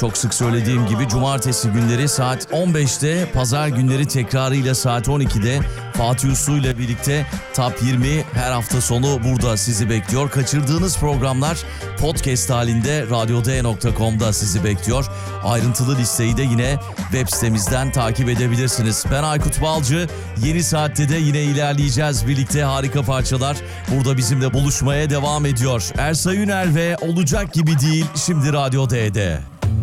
Çok sık söylediğim gibi cumartesi günleri saat 15'te, pazar günleri tekrarıyla saat 12'de Fatih Uslu ile birlikte Top 20 her hafta sonu burada sizi bekliyor. Kaçırdığınız programlar podcast halinde radyoda.com'da sizi bekliyor. Ayrıntılı listeyi de yine web sitemizden takip edebilirsiniz. Ben Aykut Balcı. Yeni saatte de yine ilerleyeceğiz birlikte, harika parçalar burada bizimle buluşmaya devam ediyor. Ersay Üner ve Olacak Gibi Değil şimdi Radyo D'de.